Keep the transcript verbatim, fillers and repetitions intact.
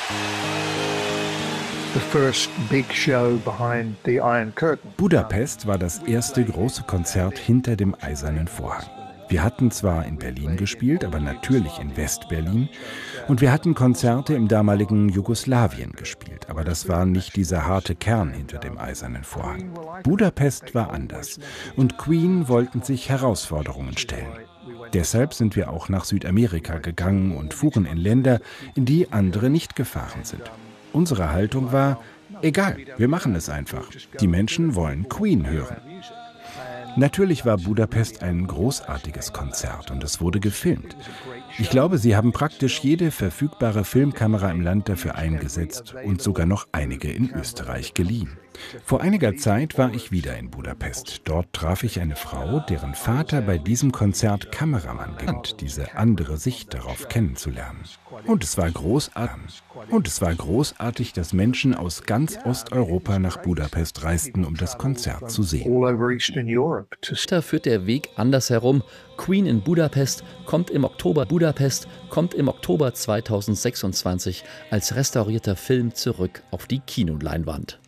Budapest war das erste große Konzert hinter dem Eisernen Vorhang. Wir hatten zwar in Berlin gespielt, aber natürlich in West-Berlin. Und wir hatten Konzerte im damaligen Jugoslawien gespielt. Aber das war nicht dieser harte Kern hinter dem Eisernen Vorhang. Budapest war anders. Und Queen wollten sich Herausforderungen stellen. Deshalb sind wir auch nach Südamerika gegangen und fuhren in Länder, in die andere nicht gefahren sind. Unsere Haltung war: egal, wir machen es einfach. Die Menschen wollen Queen hören. Natürlich war Budapest ein großartiges Konzert und es wurde gefilmt. Ich glaube, sie haben praktisch jede verfügbare Filmkamera im Land dafür eingesetzt und sogar noch einige in Österreich geliehen. Vor einiger Zeit war ich wieder in Budapest. Dort traf ich eine Frau, deren Vater bei diesem Konzert Kameramann war, diese andere Sicht darauf kennenzulernen. Und es war großartig. Und es war großartig, dass Menschen aus ganz Osteuropa nach Budapest reisten, um das Konzert zu sehen. Da führt der Weg andersherum. Queen in Budapest kommt im Oktober Budapest kommt im Oktober zweitausendsechsundzwanzig als restaurierter Film zurück auf die Kinoleinwand.